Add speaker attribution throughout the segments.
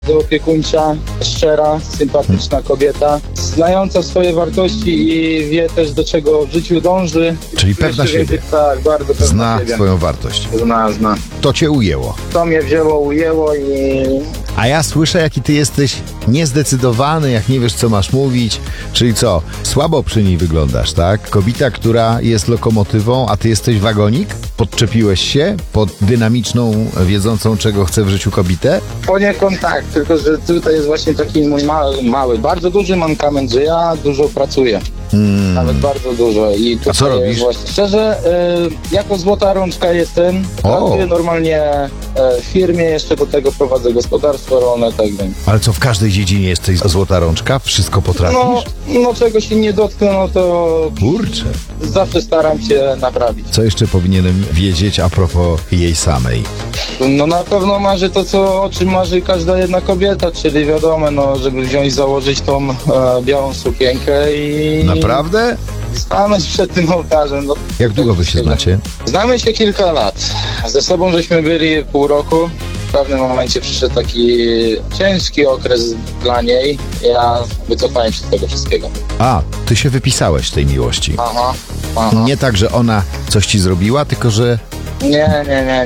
Speaker 1: opiekuńcza, szczera, sympatyczna kobieta, znająca swoje wartości i wie też, do czego w życiu dąży.
Speaker 2: Czyli pewna
Speaker 1: Jeszcze
Speaker 2: siebie.
Speaker 1: więcej, tak, bardzo pewna
Speaker 2: Zna
Speaker 1: siebie.
Speaker 2: swoją wartość.
Speaker 1: Zna.
Speaker 2: To cię ujęło.
Speaker 1: To mnie wzięło, ujęło i
Speaker 2: A ja słyszę, jaki ty jesteś niezdecydowany, jak nie wiesz, co masz mówić. Czyli co? Słabo przy niej wyglądasz, tak? Kobieta, która jest lokomotywą, a ty jesteś wagonik? Podczepiłeś się pod dynamiczną, wiedzącą, czego chce w życiu kobietę?
Speaker 1: poniekąd tak, tylko że tutaj jest właśnie taki mój mały, bardzo duży mankament, że ja dużo pracuję. Nawet bardzo dużo. I tutaj
Speaker 2: co robisz?
Speaker 1: Właśnie, szczerze, jako złota rączka jestem. Pracuję normalnie w firmie, jeszcze do tego prowadzę gospodarstwo rolne, tak więc.
Speaker 2: Ale co, w każdej dziedzinie jesteś złota rączka? Wszystko potrafisz?
Speaker 1: No czego się nie dotknę, no to
Speaker 2: Kurczę.
Speaker 1: zawsze staram się naprawić.
Speaker 2: Co jeszcze powinienem wiedzieć a propos jej samej?
Speaker 1: No na pewno marzy to, o czym marzy każda jedna kobieta, czyli wiadomo, no, żeby wziąć, założyć tą białą sukienkę i
Speaker 2: Naprawdę?
Speaker 1: stanąć przed tym ołtarzem. No,
Speaker 2: Jak długo wy się znacie?
Speaker 1: Znamy się kilka lat. Ze sobą żeśmy byli pół roku. W pewnym momencie przyszedł taki ciężki okres dla niej. Ja wycofałem się z tego wszystkiego.
Speaker 2: A, ty się wypisałeś z tej miłości.
Speaker 1: Aha.
Speaker 2: Nie tak, że ona coś ci zrobiła, tylko że
Speaker 1: Nie.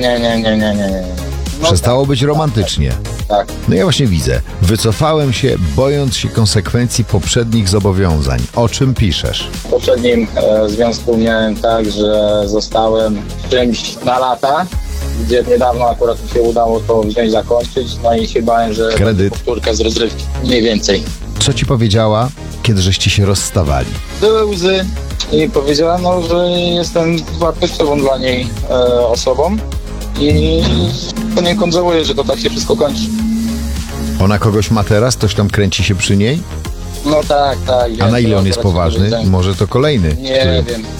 Speaker 1: No
Speaker 2: przestało być romantycznie.
Speaker 1: tak.
Speaker 2: No ja właśnie widzę. Wycofałem się, bojąc się konsekwencji poprzednich zobowiązań. O czym piszesz?
Speaker 1: W poprzednim związku miałem tak, że zostałem w czymś na lata, gdzie niedawno akurat mi się udało to wziąć, zakończyć, no i się bałem, że
Speaker 2: Kredyt.
Speaker 1: będzie powtórka z rozrywki. Mniej więcej.
Speaker 2: Co ci powiedziała, kiedy żeście się rozstawali?
Speaker 1: Były łzy i powiedziała, no, że jestem wartościową dla niej osobą i poniekąd żałuję, że to tak się wszystko kończy.
Speaker 2: Ona kogoś ma teraz? Ktoś tam kręci się przy niej?
Speaker 1: No tak.
Speaker 2: A na ile on jest
Speaker 1: operacyjne
Speaker 2: poważny?
Speaker 1: widzenia.
Speaker 2: Może to kolejny?
Speaker 1: Nie wiem.